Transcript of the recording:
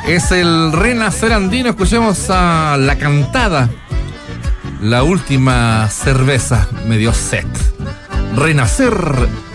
Es el Renacer Andino. Escuchemos a La Cantada. La última cerveza me dio sed. Renacer